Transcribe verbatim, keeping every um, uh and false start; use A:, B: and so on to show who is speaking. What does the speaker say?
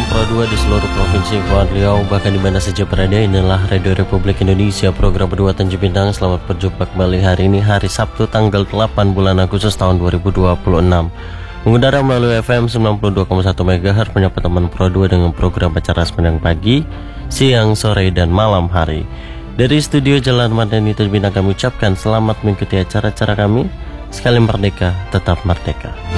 A: teman-teman Pro dua di seluruh provinsi Kepulauan Riau, bahkan di mana saja berada. Inilah Radio Republik Indonesia, program Berdua Tanjung Bintang. Selamat berjumpa kembali hari ini, hari Sabtu tanggal delapan bulan Agustus tahun dua ribu dua puluh enam. Mengudara melalui F M sembilan puluh dua koma satu MHz, menyapa teman Pro dua dengan program acara sepanjang pagi, siang, sore, dan malam hari. Dari studio Jalan Mardani Tanjung Bintang kami ucapkan selamat mengikuti acara-acara kami. Sekali merdeka, tetap merdeka.